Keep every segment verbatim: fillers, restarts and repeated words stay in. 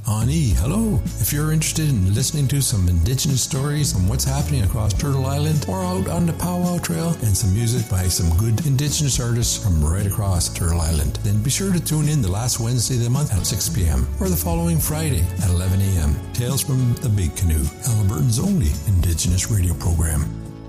Ani, hello. If you're interested in listening to some Indigenous stories on what's happening across Turtle Island or out on the Powwow Trail and some music by some good Indigenous artists from right across Turtle Island, then be sure to tune in the last Wednesday of the month at six p.m. or the following Friday at eleven a.m. Tales from the Big Canoe, Alberta's only Indigenous radio program.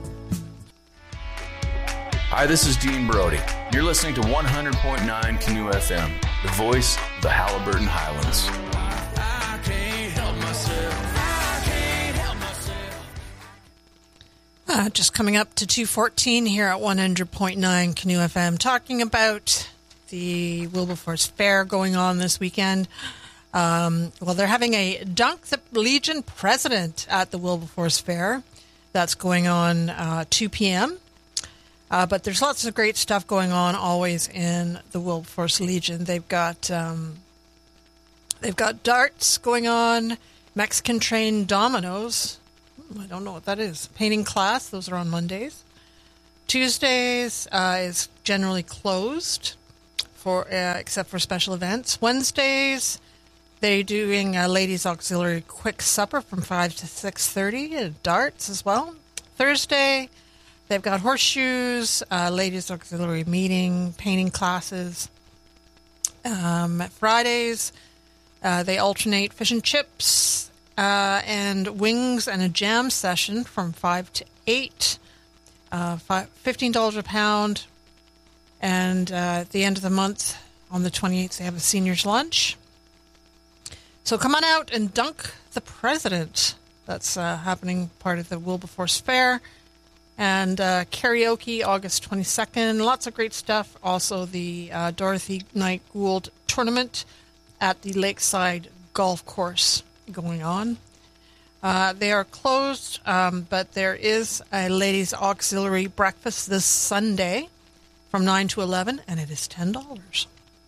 Hi, this is Dean Brody. You're listening to one hundred point nine Canoe F M, the voice of the Haliburton Highlands. I can't help myself. I can't help myself. Uh, just coming up to two fourteen here at one hundred point nine Canoe F M, talking about the Wilberforce Fair going on this weekend. Um, well, they're having a Dunk the Legion President at the Wilberforce Fair. That's going on uh, two p.m. Uh, but there's lots of great stuff going on always in the Wilberforce Legion. They've got um, they've got darts going on, Mexican trained dominoes. I don't know what that is. Painting class. Those are on Mondays. Tuesdays uh, is generally closed for uh, except for special events. Wednesdays they're doing a ladies auxiliary quick supper from five to six thirty. Uh, darts as well. Thursday. They've got horseshoes, uh, ladies auxiliary meeting, painting classes. Um, Fridays, uh, they alternate fish and chips uh, and wings and a jam session from five to eight. Uh, five, fifteen dollars a pound. And uh, at the end of the month, on the twenty-eighth, they have a seniors lunch. So come on out and dunk the president. That's uh, happening part of the Wilberforce Fair. And uh, karaoke, August twenty-second. Lots of great stuff. Also, the uh, Dorothy Knight Gould Tournament at the Lakeside Golf Course going on. Uh, they are closed, um, but there is a ladies' auxiliary breakfast this Sunday from nine to eleven, and it is ten dollars.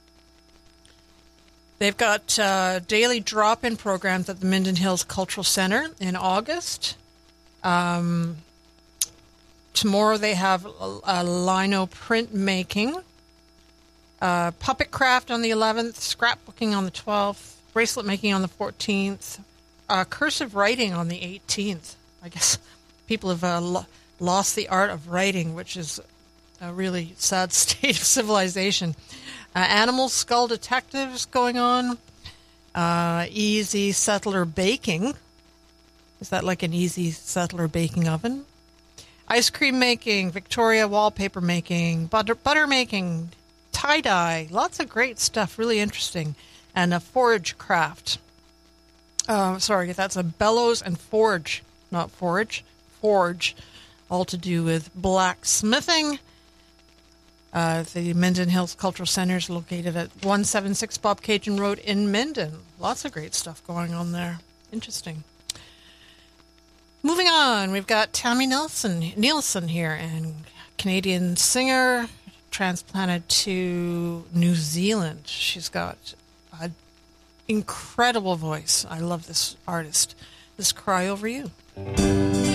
They've got uh, daily drop-in programs at the Minden Hills Cultural Center in August. Um... Tomorrow they have a, a lino print making, uh, puppet craft on the eleventh, scrapbooking on the twelfth, bracelet making on the fourteenth, uh, cursive writing on the eighteenth. I guess people have uh, lo- lost the art of writing, which is a really sad state of civilization. Uh, animal skull detectives going on, uh, easy settler baking. Is that like an easy settler baking oven? Ice cream making, Victoria wallpaper making, butter, butter making, tie-dye, lots of great stuff, really interesting. And a forage craft. Uh, sorry, that's a bellows and forge, not forage, forge, all to do with blacksmithing. Uh, the Minden Hills Cultural Center is located at one seventy-six Bob Cajun Road in Minden. Lots of great stuff going on there. Interesting. Moving on, we've got Tammy Nelson, Nielsen here, and Canadian singer, transplanted to New Zealand. She's got an incredible voice. I love this artist. This Cry Over You.